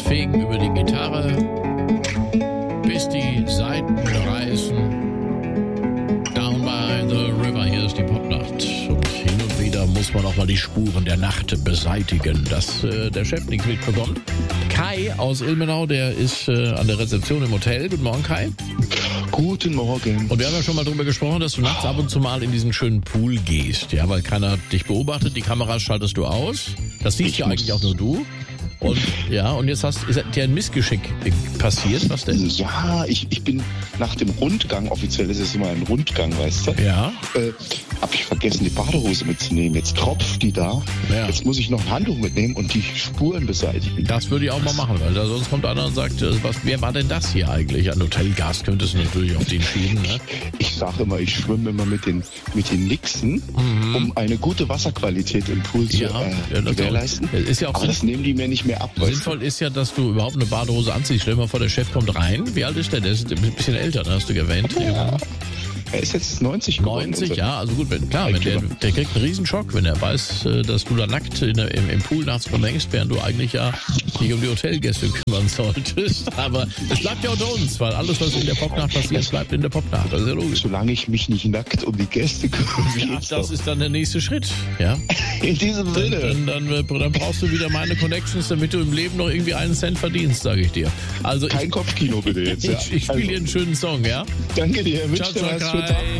fegen über die Gitarre, bis die Saiten reißen. Down by the river, hier ist die Popnacht. Und hin und wieder muss man auch mal die Spuren der Nacht beseitigen, dass der Chef nichts mitbekommt. Kai aus Ilmenau, der ist an der Rezeption im Hotel. Guten Morgen, Kai. Guten Morgen. Und wir haben ja schon mal darüber gesprochen, dass du nachts ab und zu mal in diesen schönen Pool gehst, ja, weil keiner dich beobachtet, die Kameras schaltest du aus. Das siehst ja eigentlich auch nur du. Und ja, und jetzt ist dir ein Missgeschick passiert, was denn? Ja, ich bin nach dem Rundgang, offiziell ist es immer ein Rundgang, weißt du? Ja. Hab ich vergessen, die Badehose mitzunehmen. Jetzt tropft die da. Ja. Jetzt muss ich noch ein Handtuch mitnehmen und die Spuren beseitigen. Das würde ich auch mal machen, weil da sonst kommt einer und sagt, wer war denn das hier eigentlich? Ein Hotelgast könntest du natürlich auf den schieben, ne? Ich sage immer, ich schwimme immer mit den Nixen, um eine gute Wasserqualität im Pool zu gewährleisten. Ist ja auch aber das nehmen die mir nicht mehr ab. Sinnvoll ist ja, dass du überhaupt eine Badehose anziehst. Stell dir mal vor, der Chef kommt rein. Wie alt ist der? Der ist ein bisschen älter, ne? Hast du erwähnt. Ja. Er ist jetzt 90 geworden. 90, ja, also gut, der kriegt einen Riesenschock, wenn er weiß, dass du da nackt im Pool nachts rumhängst, während du eigentlich ja dich um die Hotelgäste kümmern solltest. Aber es bleibt ja unter uns, weil alles, was in der Popnacht passiert, bleibt in der Popnacht. Das ist ja logisch. Solange ich mich nicht nackt um die Gäste kümmere. Ja, das ist dann der nächste Schritt. Ja? In diesem Sinne. Dann brauchst du wieder meine Connections, damit du im Leben noch irgendwie einen Cent verdienst, sage ich dir. Also Kein Kopfkino bitte jetzt. Ja. Ich spiele dir einen schönen Song, ja? Danke dir. Ciao, ciao, Kai.